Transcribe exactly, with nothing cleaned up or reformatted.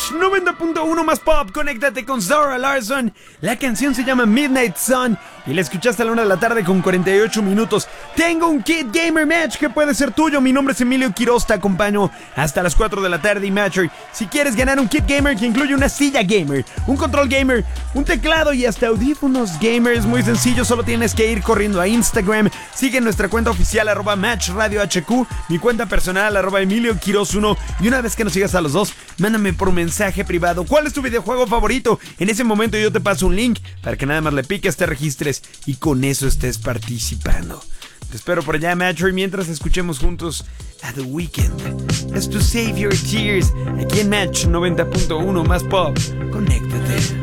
Match noventa punto uno más pop, conéctate con Zara Larsson. La canción se llama Midnight Sun y la escuchaste a la una de la tarde con cuarenta y ocho minutos. Tengo un Kid Gamer Match que puede ser tuyo. Mi nombre es Emilio Quiroz, te acompaño hasta las cuatro de la tarde. Y Matcher, si quieres ganar un Kit Gamer que incluye una silla gamer, un control gamer, un teclado y hasta audífonos gamers, muy sencillo, solo tienes que ir corriendo a Instagram. Sigue nuestra cuenta oficial arroba Match Radio H Q, mi cuenta personal arroba Emilio Quiroz uno, y una vez que nos sigas a los dos, mándame por mensaje privado cuál es tu videojuego favorito. En ese momento yo te paso un link para que nada más le piques, te registres y con eso estés participando. Te espero por allá, Matcher, mientras escuchemos juntos a The Weeknd. Es to Save Your Tears, aquí en Match noventa punto uno más pop. Conéctate.